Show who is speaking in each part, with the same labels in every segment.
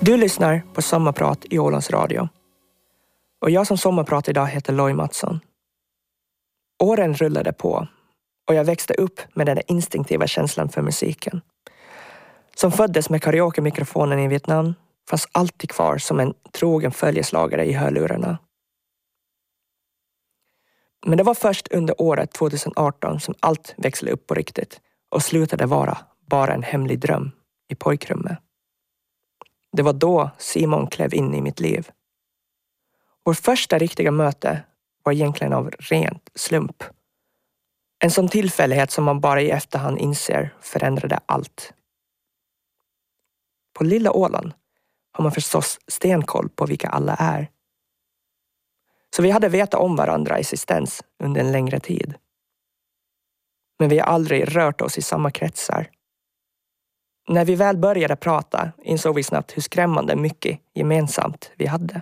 Speaker 1: Du lyssnar på Sommarprat i Ålands Radio. Och jag som sommarpratar idag heter Loj Mattsson. Åren rullade på och jag växte upp med den instinktiva känslan för musiken. Som föddes med karaoke-mikrofonen i Vietnam fanns alltid kvar som en trogen följeslagare i hörlurarna. Men det var först under året 2018 som allt växlade upp på riktigt och slutade vara bara en hemlig dröm i pojkrummet. Det var då Simon klev in i mitt liv. Vårt första riktiga möte var egentligen av rent slump. En sån tillfällighet som man bara i efterhand inser förändrade allt. På lilla Åland har man förstås stenkoll på vilka alla är. Så vi hade vetat om varandra existens under en längre tid. Men vi har aldrig rört oss i samma kretsar. När vi väl började prata insåg vi snabbt hur skrämmande mycket gemensamt vi hade.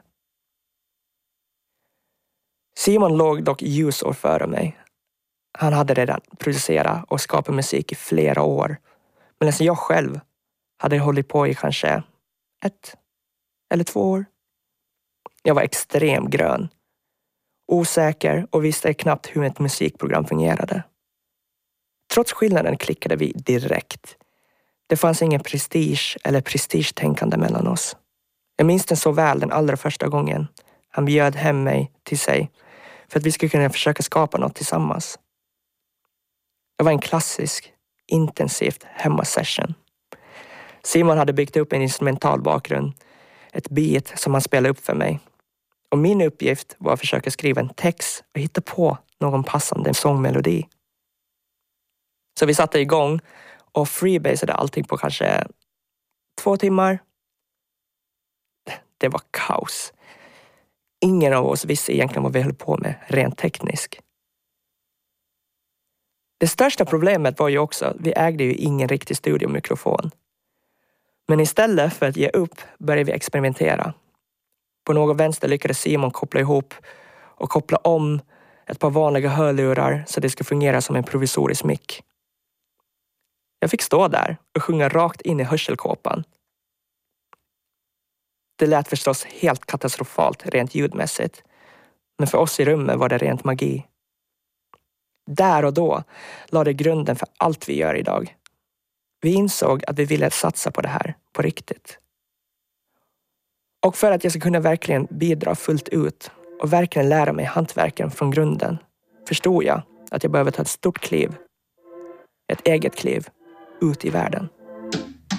Speaker 1: Simon låg dock ljusår före mig. Han hade redan producerat och skapat musik i flera år. Medan jag själv hade hållit på i kanske 1 eller 2 år. Jag var extremt grön. Osäker och visste knappt hur ett musikprogram fungerade. Trots skillnaden klickade vi direkt. Det fanns ingen prestige eller prestigetänkande mellan oss. Jag minns den så väl den allra första gången. Han bjöd hem mig till sig för att vi skulle kunna försöka skapa något tillsammans. Det var en klassisk, intensivt hemmasession. Simon hade byggt upp en instrumental bakgrund, ett beat som han spelade upp för mig. Och min uppgift var att försöka skriva en text och hitta på någon passande sångmelodi. Så vi satte igång och freebasade allting på kanske 2 timmar. Det var kaos. Ingen av oss visste egentligen vad vi höll på med rent tekniskt. Det största problemet var ju också att vi ägde ju ingen riktig studiomikrofon. Men istället för att ge upp började vi experimentera. På någon vänster lyckades Simon koppla ihop och koppla om ett par vanliga hörlurar så det skulle fungera som en provisorisk mick. Jag fick stå där och sjunga rakt in i hörselkåpan. Det lät förstås helt katastrofalt rent ljudmässigt, men för oss i rummet var det rent magi. Där och då lade grunden för allt vi gör idag. Vi insåg att vi ville satsa på det här på riktigt. Och för att jag ska kunna verkligen bidra fullt ut och verkligen lära mig hantverken från grunden förstod jag att jag behöver ta ett stort kliv, ett eget kliv, ut i världen.